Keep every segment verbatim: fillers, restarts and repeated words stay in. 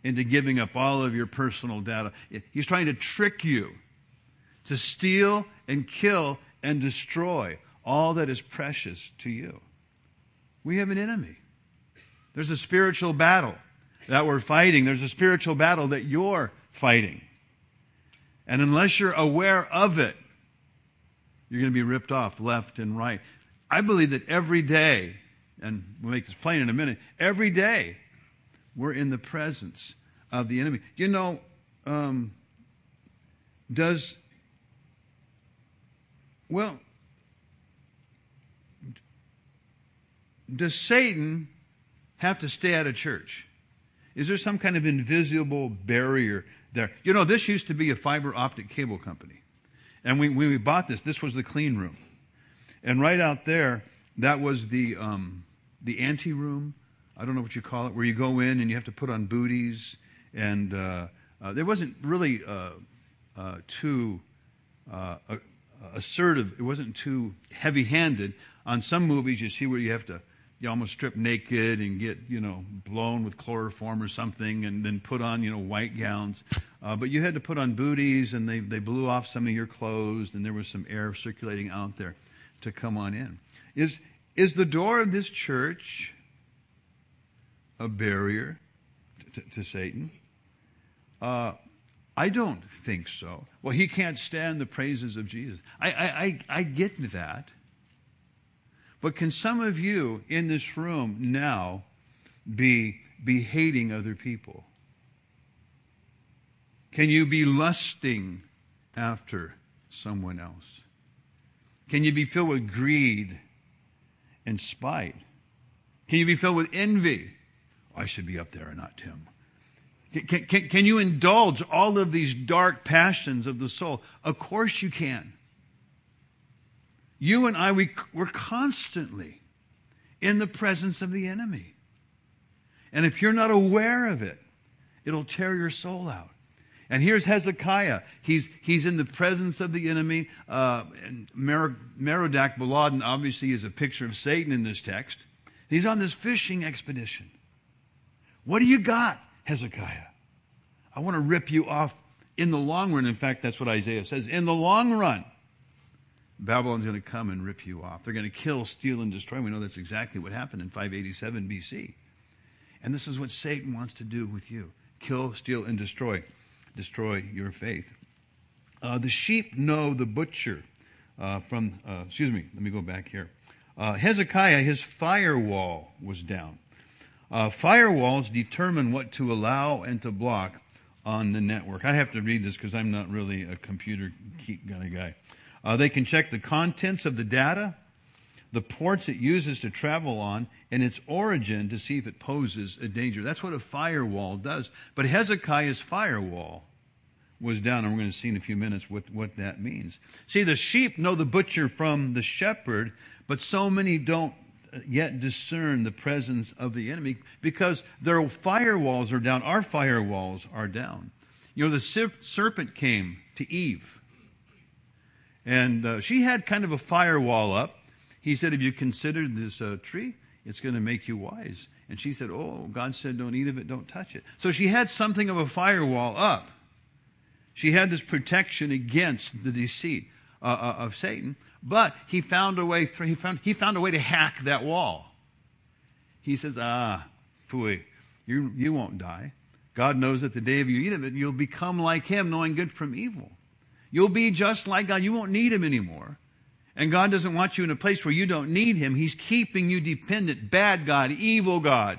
into giving up all of your personal data. He's trying to trick you to steal and kill and destroy all that is precious to you. We have an enemy. There's a spiritual battle that we're fighting. There's a spiritual battle that you're fighting. And unless you're aware of it, you're going to be ripped off left and right. I believe that every day, and we'll make this plain in a minute, every day we're in the presence of the enemy. You know, um, does, well, does Satan have to stay out of church? Is there some kind of invisible barrier there? You know, this used to be a fiber optic cable company. And when we, we bought this, this was the clean room. And right out there, that was the um, the ante room. I don't know what you call it, where you go in and you have to put on booties. And uh, uh, there wasn't really uh, uh, too uh, assertive. It wasn't too heavy-handed. On some movies, you see where you have to you almost strip naked and get, you know, blown with chloroform or something and then put on, you know, white gowns. Uh, but you had to put on booties, and they, they blew off some of your clothes, and there was some air circulating out there to come on in. Is, is the door of this church a barrier to, to, to Satan? Uh, I don't think so. Well, he can't stand the praises of Jesus. I, I, I, I get that. But can some of you in this room now be, be hating other people? Can you be lusting after someone else? Can you be filled with greed and spite? Can you be filled with envy? I should be up there and not him. Can, can, can you indulge all of these dark passions of the soul? Of course you can. You and I, we, we're constantly in the presence of the enemy. And if you're not aware of it, it'll tear your soul out. And here's Hezekiah. He's, he's in the presence of the enemy. Uh, and Mer- Merodach Baladan obviously is a picture of Satan in this text. He's on this fishing expedition. What do you got, Hezekiah? I want to rip you off in the long run. In fact, that's what Isaiah says. In the long run, Babylon's going to come and rip you off. They're going to kill, steal, and destroy. We know that's exactly what happened in five eighty-seven B C. And this is what Satan wants to do with you. Kill, steal, and destroy. Destroy your faith. Uh, the sheep know the butcher uh, from, uh, excuse me, let me go back here. Uh, Hezekiah, his firewall was down. Uh, firewalls determine what to allow and to block on the network. I have to read this because I'm not really a computer geek kind of guy. Uh, they can check the contents of the data, the ports it uses to travel on, and its origin to see if it poses a danger. That's what a firewall does. But Hezekiah's firewall was down, and we're going to see in a few minutes what, what that means. See, the sheep know the butcher from the shepherd, but so many don't yet discern the presence of the enemy because their firewalls are down. Our firewalls are down. You know, the serpent came to Eve, and uh, she had kind of a firewall up. He said, have you considered this uh, tree? It's going to make you wise. And she said, oh, God said don't eat of it, don't touch it. So she had something of a firewall up. She had this protection against the deceit uh, uh, of Satan. But he found a way through, he found, he found a way to hack that wall. He says, ah, phooey, you, you won't die. God knows that the day of you eat of it, you'll become like him, knowing good from evil. You'll be just like God. You won't need him anymore. And God doesn't want you in a place where you don't need him. He's keeping you dependent. Bad God, evil God.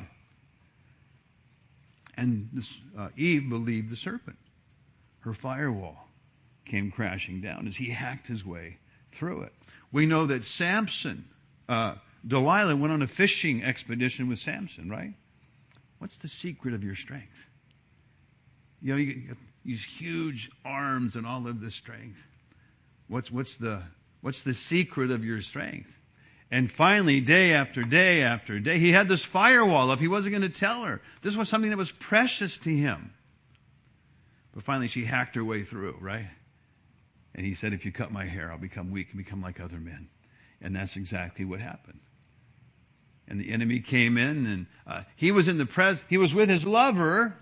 And this, uh, Eve believed the serpent. Her firewall came crashing down as he hacked his way through it. We know that Samson, uh, Delilah went on a fishing expedition with Samson, right? What's the secret of your strength? You know, you get these huge arms and all of this strength. What's, what's the... What's the secret of your strength? And finally, day after day after day, he had this firewall up. He wasn't going to tell her. This was something that was precious to him. But finally, she hacked her way through, right? And he said, if you cut my hair, I'll become weak and become like other men. And that's exactly what happened. And the enemy came in, and uh, he was in the pres. He was with his lover,